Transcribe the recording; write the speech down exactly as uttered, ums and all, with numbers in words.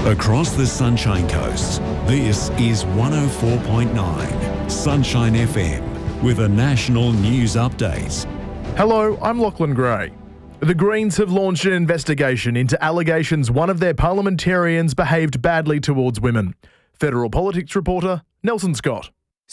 Across the Sunshine Coast, this is one oh four point nine Sunshine F M with a national news update. Hello, I'm Lachlan Gray. The Greens have launched an investigation into allegations one of their parliamentarians behaved badly towards women. Federal politics reporter Nelson Scott.